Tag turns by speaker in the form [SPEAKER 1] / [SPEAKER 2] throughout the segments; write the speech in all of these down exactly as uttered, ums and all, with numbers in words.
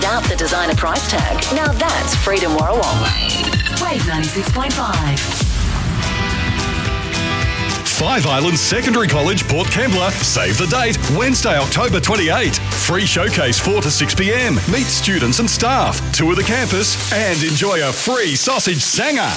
[SPEAKER 1] without the designer price tag. Now that's Freedom Warrawong. Wave ninety-six point five.
[SPEAKER 2] Five Islands Secondary College, Port Kembla. Save the date, Wednesday, October twenty-eighth. Free showcase four to six p.m. Meet students and staff, tour the campus, and enjoy a free sausage sanger.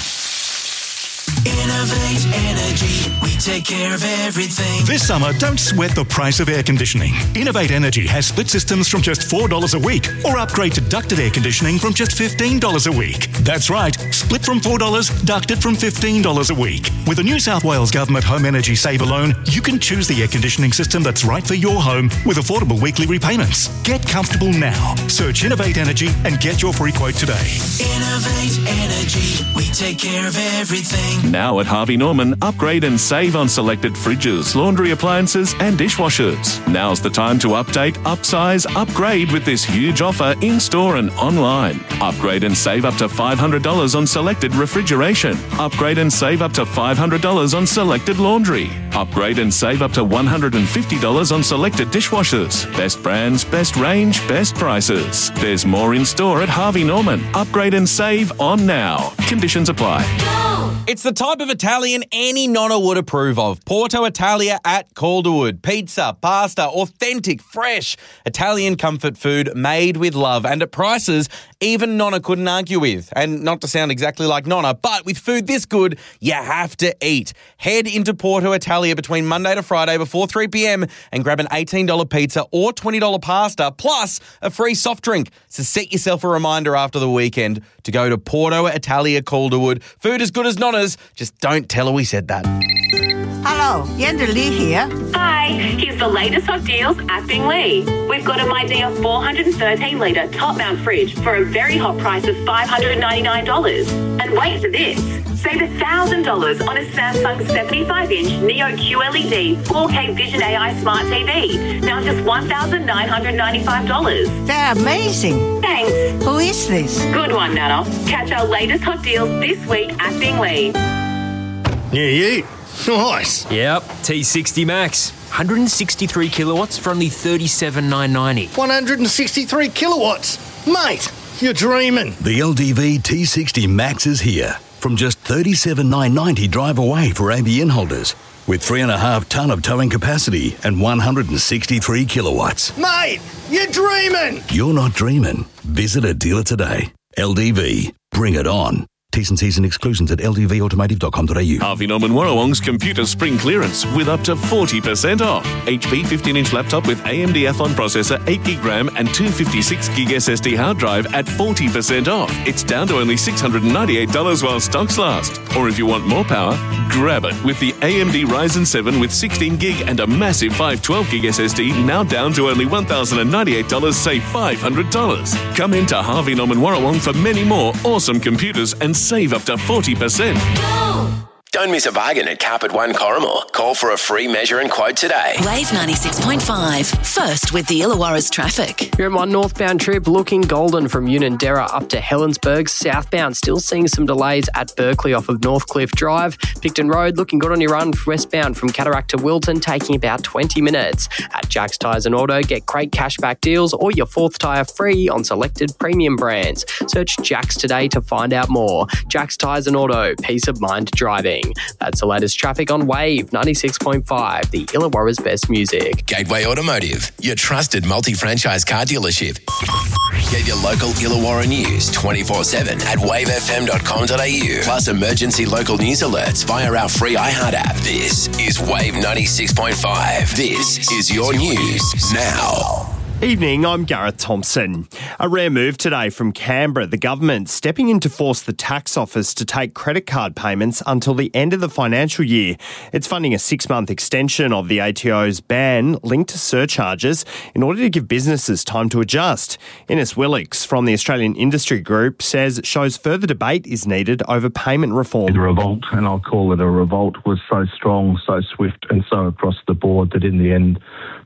[SPEAKER 3] Innovate Energy, we take care of everything.
[SPEAKER 2] This summer, don't sweat the price of air conditioning. Innovate Energy has split systems from just four dollars a week, or upgrade to ducted air conditioning from just fifteen dollars a week. That's right, split from four dollars, ducted from fifteen dollars a week. With a New South Wales Government Home Energy Saver loan, you can choose the air conditioning system that's right for your home with affordable weekly repayments. Get comfortable now. Search Innovate Energy and get your free quote today.
[SPEAKER 3] Innovate Energy, we take care of everything.
[SPEAKER 4] Now at Harvey Norman, upgrade and save on selected fridges, laundry appliances and dishwashers. Now's the time to update, upsize, upgrade with this huge offer in-store and online. Upgrade and save up to five hundred dollars on selected refrigeration. Upgrade and save up to five hundred dollars on selected laundry. Upgrade and save up to one hundred fifty dollars on selected dishwashers. Best brands, best range, best prices. There's more in-store at Harvey Norman. Upgrade and save on now. Conditions apply.
[SPEAKER 5] It's the type of Italian any nonna would approve of. Porto Italia at Calderwood. Pizza, pasta, authentic, fresh Italian comfort food made with love and at prices even nonna couldn't argue with. And not to sound exactly like nonna, but with food this good, you have to eat. Head into Porto Italia between Monday to Friday before three p.m. and grab an eighteen dollars pizza or twenty dollars pasta plus a free soft drink. So set yourself a reminder after the weekend to go to Porto Italia Calderwood. Food as good as nonna's. Just don't tell her we said that.
[SPEAKER 6] Hello, Yenda Lee here.
[SPEAKER 7] Hi, here's the latest hot deals at Binglee. We've got a My Dear four hundred thirteen litre top mount fridge for a very hot price of five hundred ninety-nine dollars. And wait for this, save one thousand dollars on a Samsung seventy-five inch Neo Q L E D four K Vision A I Smart T V. Now just one thousand nine hundred ninety-five dollars.
[SPEAKER 6] They're amazing.
[SPEAKER 7] Thanks.
[SPEAKER 6] Who is this?
[SPEAKER 7] Good one, Nana. Catch our latest hot deals this week at Binglee.
[SPEAKER 8] Yeah, yeah. Nice.
[SPEAKER 9] Yep, T sixty Max. one hundred sixty-three kilowatts for only thirty-seven thousand nine hundred ninety.
[SPEAKER 8] one hundred sixty-three kilowatts. Mate, you're dreaming.
[SPEAKER 10] The L D V T sixty Max is here. From just thirty-seven thousand nine hundred ninety drive away for A B N holders. With three and a half tonne of towing capacity and one hundred sixty-three kilowatts.
[SPEAKER 8] Mate, you're dreaming.
[SPEAKER 10] You're not dreaming. Visit a dealer today. L D V. Bring it on. T's and C's and exclusions at l d v automotive dot com dot a u.
[SPEAKER 4] Harvey Norman Warrawong's computer spring clearance with up to forty percent off. H P fifteen inch laptop with A M D Athlon processor, eight gig RAM and two fifty-six gig S S D hard drive at forty percent off. It's down to only six hundred ninety-eight dollars while stocks last. Or if you want more power, grab it with the A M D Ryzen seven with sixteen gig and a massive five twelve gig S S D, now down to only one thousand ninety-eight dollars, save five hundred dollars. Come into Harvey Norman Warrawong for many more awesome computers and save up to forty percent.
[SPEAKER 11] Don't miss a bargain at Carpet One Corrimal. Call for a free measure and quote today.
[SPEAKER 1] Wave ninety-six point five. First with the Illawarra's traffic.
[SPEAKER 12] Your M one northbound trip looking golden from Unanderra up to Helensburgh. Southbound still seeing some delays at Berkeley off of Northcliffe Drive. Picton Road looking good on your run westbound from Cataract to Wilton, taking about twenty minutes. At Jack's Tyres and Auto, get great cashback deals or your fourth tyre free on selected premium brands. Search Jack's today to find out more. Jack's Tyres and Auto, peace of mind driving. That's the latest traffic on Wave ninety-six point five, the Illawarra's best music.
[SPEAKER 11] Gateway Automotive, your trusted multi-franchise car dealership. Get your local Illawarra news twenty-four seven at wave f m dot com dot a u. Plus emergency local news alerts via our free iHeart app. This is Wave ninety-six point five. This is your news now.
[SPEAKER 13] Evening, I'm Gareth Thompson. A rare move today from Canberra, the government stepping in to force the tax office to take credit card payments until the end of the financial year. It's funding a six-month extension of the A T O's ban linked to surcharges in order to give businesses time to adjust. Innes Willix from the Australian Industry Group says it shows further debate is needed over payment reform.
[SPEAKER 14] The revolt, and I'll call it a revolt, was so strong, so swift and so across the board that in the end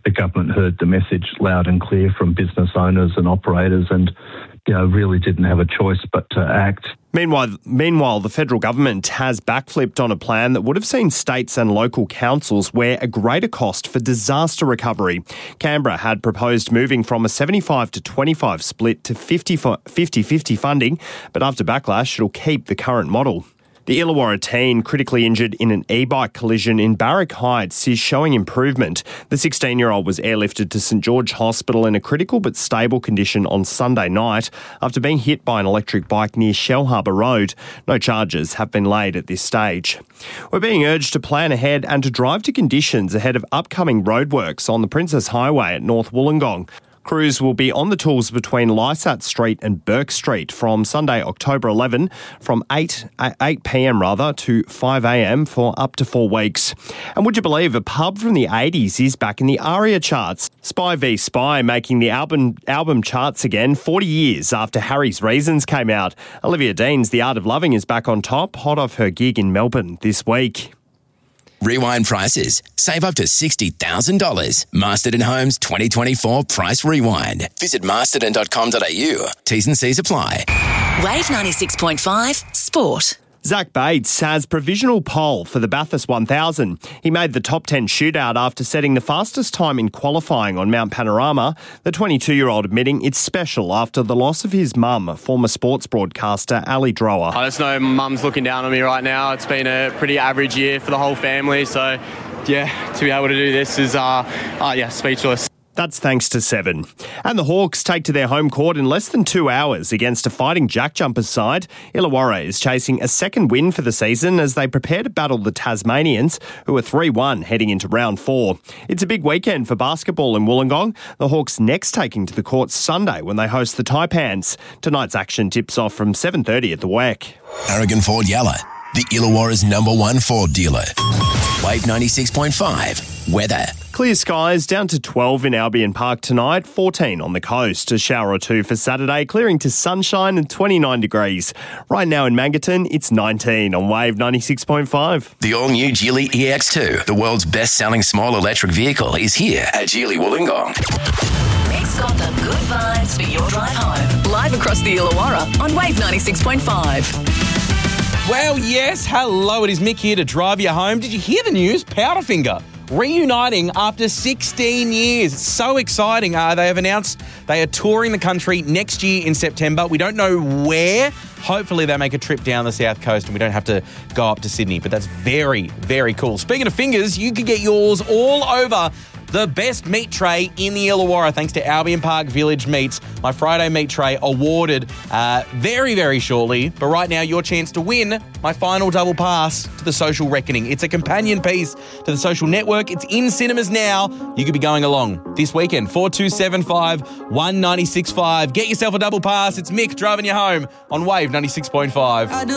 [SPEAKER 14] the government heard the message loud and clear from business owners and operators and, you know, really didn't have a choice but to act.
[SPEAKER 13] Meanwhile, meanwhile, the federal government has backflipped on a plan that would have seen states and local councils wear a greater cost for disaster recovery. Canberra had proposed moving from a seventy-five to twenty-five split to fifty-fifty funding, but after backlash, it'll keep the current model. The Illawarra teen critically injured in an e-bike collision in Barrack Heights is showing improvement. The sixteen-year-old was airlifted to St George Hospital in a critical but stable condition on Sunday night after being hit by an electric bike near Shellharbour Road. No charges have been laid at this stage. We're being urged to plan ahead and to drive to conditions ahead of upcoming roadworks on the Princess Highway at North Wollongong. Crews will be on the tools between Lysat Street and Burke Street from Sunday, October eleventh, from eight p.m. rather to five a.m. for up to four weeks. And would you believe a pub from the eighties is back in the ARIA charts? Spy v Spy making the album album charts again forty years after Harry's Reasons came out. Olivia Dean's The Art of Loving is back on top, hot off her gig in Melbourne this week.
[SPEAKER 11] Rewind prices. Save up to sixty thousand dollars. Masterton Homes twenty twenty-four Price Rewind. Visit masterton dot com dot a u. T's and C's apply.
[SPEAKER 1] Wave ninety-six point five Sport.
[SPEAKER 13] Zach Bates has provisional pole for the Bathurst one thousand. He made the top ten shootout after setting the fastest time in qualifying on Mount Panorama, the twenty-two-year-old admitting it's special after the loss of his mum, former sports broadcaster Ali Drower.
[SPEAKER 15] I just know mum's looking down on me right now. It's been a pretty average year for the whole family, so yeah, to be able to do this is uh, uh yeah, speechless.
[SPEAKER 13] That's thanks to Seven. And the Hawks take to their home court in less than two hours against a fighting Jack Jumpers side. Illawarra is chasing a second win for the season as they prepare to battle the Tasmanians, who are three one heading into round four. It's a big weekend for basketball in Wollongong. The Hawks next taking to the court Sunday when they host the Taipans. Tonight's action tips off from seven thirty at the W E C.
[SPEAKER 11] Aragon Ford Yalla, the Illawarra's number one Ford dealer. Wave ninety-six point five. Weather.
[SPEAKER 13] Clear skies down to twelve in Albion Park tonight, fourteen on the coast. A shower or two for Saturday, clearing to sunshine and twenty-nine degrees. Right now in Mangaton, it's nineteen on Wave ninety-six point five.
[SPEAKER 11] The all-new Geely E X two, the world's best-selling small electric vehicle, is here at Geely Wollongong.
[SPEAKER 1] Mick's got the good vibes for your drive home. Live across the Illawarra on Wave ninety-six point five.
[SPEAKER 5] Well, yes, hello, it is Mick here to drive you home. Did you hear the news? Powderfinger reuniting after sixteen years. It's so exciting. Uh, they have announced they are touring the country next year in September. We don't know where. Hopefully they make a trip down the south coast and we don't have to go up to Sydney, but that's very, very cool. Speaking of fingers, you can get yours all over the best meat tray in the Illawarra, thanks to Albion Park Village Meats. My Friday meat tray awarded uh, very, very shortly. But right now, your chance to win my final double pass to The Social Reckoning. It's a companion piece to The Social Network. It's in cinemas now. You could be going along this weekend. four two seven five, one nine six five. Get yourself a double pass. It's Mick driving you home on Wave ninety-six point five.